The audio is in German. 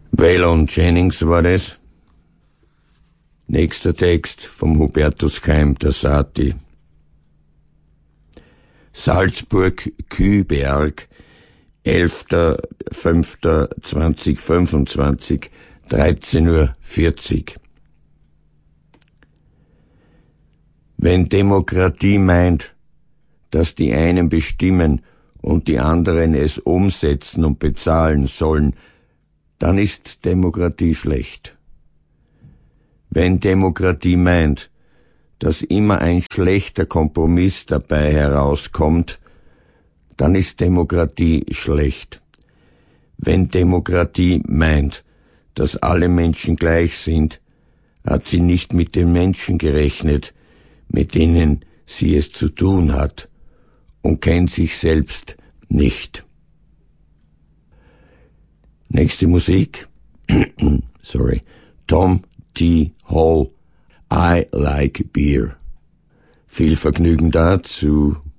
Waylon Jennings war das. Nächster Text vom Hubertus Keim der Sati. Salzburg, Kühberg, 11.05.2025, 13:40 Uhr. Wenn Demokratie meint, dass die einen bestimmen und die anderen es umsetzen und bezahlen sollen, dann ist Demokratie schlecht. Wenn Demokratie meint, dass immer ein schlechter Kompromiss dabei herauskommt, dann ist Demokratie schlecht. Wenn Demokratie meint, dass alle Menschen gleich sind, hat sie nicht mit den Menschen gerechnet, mit denen sie es zu tun hat, und kennt sich selbst nicht. Nächste Musik. Sorry. Tom T. Hall, I Like Beer. Viel Vergnügen dazu.